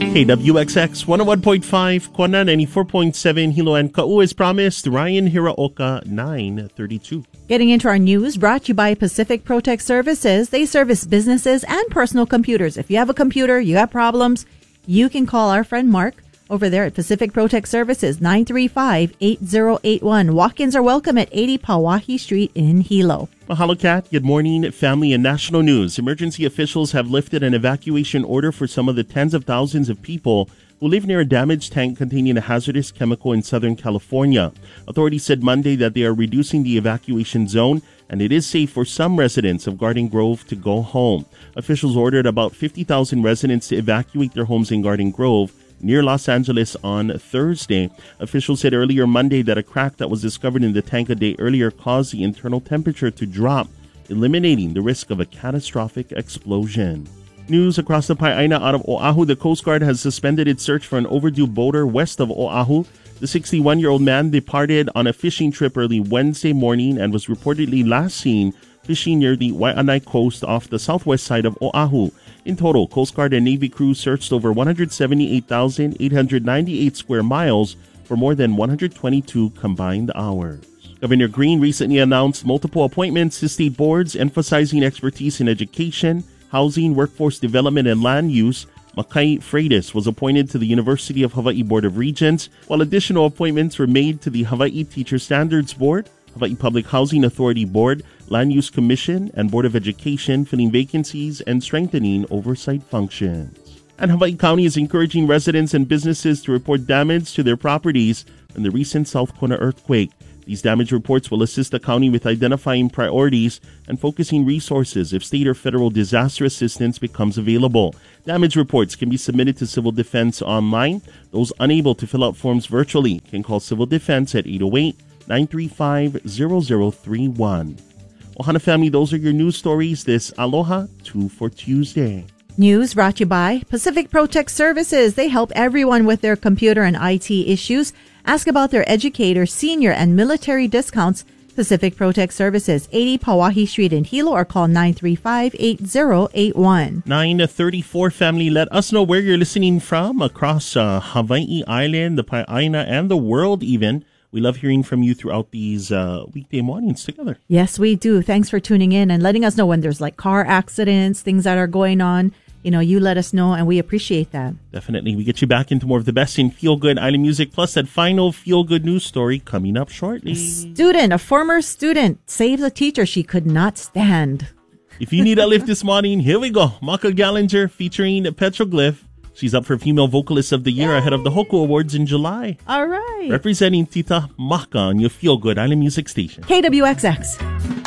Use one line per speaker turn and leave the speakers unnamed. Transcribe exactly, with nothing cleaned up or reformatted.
K W X X one oh one point five, Kwana ninety-four point seven, Hilo and Kau as promised, Ryan Hiraoka nine thirty-two.
Getting into our news, brought to you by Pacific Protect Services. They service businesses and personal computers. If you have a computer, you have problems, you can call our friend Mark over there at Pacific Protect Services, nine three five, eight zero eight one. Walk-ins are welcome at eighty Pauahi Street in Hilo.
Mahalo, Kat. Good morning, family and national news. Emergency officials have lifted an evacuation order for some of the tens of thousands of people who live near a damaged tank containing a hazardous chemical in Southern California. Authorities said Monday that they are reducing the evacuation zone, and it is safe for some residents of Garden Grove to go home. Officials ordered about fifty thousand residents to evacuate their homes in Garden Grove, near Los Angeles, on Thursday. Officials said earlier Monday that a crack that was discovered in the tank a day earlier caused the internal temperature to drop, eliminating the risk of a catastrophic explosion. News across the Pai'aina out of Oahu. The Coast Guard has suspended its search for an overdue boater west of Oahu. The sixty-one-year-old man departed on a fishing trip early Wednesday morning and was reportedly last seen fishing near the Waianae coast off the southwest side of Oahu. In total, Coast Guard and Navy crews searched over one hundred seventy-eight thousand eight hundred ninety-eight square miles for more than one hundred twenty-two combined hours. Governor Green recently announced multiple appointments to state boards emphasizing expertise in education, housing, workforce development, and land use. Makai Freitas was appointed to the University of Hawaii Board of Regents, while additional appointments were made to the Hawaii Teacher Standards Board, Hawaii Public Housing Authority Board, Land Use Commission, and Board of Education, filling vacancies and strengthening oversight functions. And Hawaii County is encouraging residents and businesses to report damage to their properties from the recent South Kona earthquake. These damage reports will assist the county with identifying priorities and focusing resources if state or federal disaster assistance becomes available. Damage reports can be submitted to Civil Defense online. Those unable to fill out forms virtually can call Civil Defense at eight oh eight, nine three five, zero zero three one. Ohana family, those are your news stories this Aloha two for Tuesday.
News brought to you by Pacific Protect Services. They help everyone with their computer and I T issues. Ask about their educator, senior, and military discounts. Pacific Protect Services, eighty Pauahi Street in Hilo, or call nine three five, eight zero eight one.
nine thirty-four family, let us know where you're listening from across uh, Hawaii Island, the Pai'aina, and the world even. We love hearing from you throughout these uh, weekday mornings together.
Yes, we do. Thanks for tuning in and letting us know when there's like car accidents, things that are going on. You know, you let us know, and we appreciate that.
Definitely. We get you back into more of the best in feel-good island music, plus that final feel-good news story coming up shortly.
A student, a former student, saved a teacher she could not stand.
If you need a lift this morning, here we go. Maka Gallinger featuring Petroglyph. She's up for Female Vocalist of the Year. Yay! Ahead of the Hoku Awards in July.
All right.
Representing Tita Maka on your feel-good island music station.
K W X X.